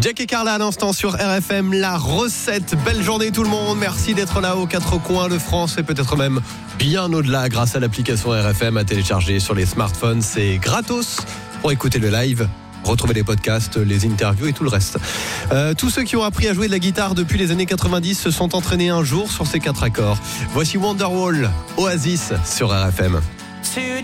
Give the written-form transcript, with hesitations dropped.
Jack et Carla à l'instant sur RFM, la recette. Belle journée tout le monde, merci d'être là aux quatre coins de France et peut-être même bien au-delà grâce à l'application RFM à télécharger sur les smartphones. C'est gratos pour écouter le live, retrouver les podcasts, les interviews et tout le reste. Tous ceux qui ont appris à jouer de la guitare depuis les années 90 se sont entraînés un jour sur ces 4 accords. Voici Wonderwall, Oasis sur RFM.